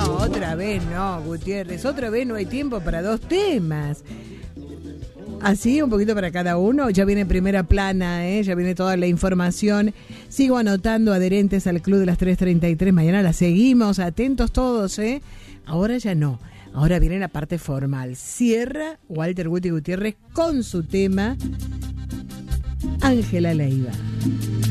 no, otra vez no, Gutiérrez. Otra vez no hay tiempo para 2 temas. Así, un poquito para cada uno. Ya viene primera plana, ya viene toda la información. Sigo anotando adherentes al Club de las 3:33. Mañana la seguimos, atentos todos, Ahora ya no. Ahora viene la parte formal. Cierra Walter Guti Gutiérrez con su tema Ángela Leiva.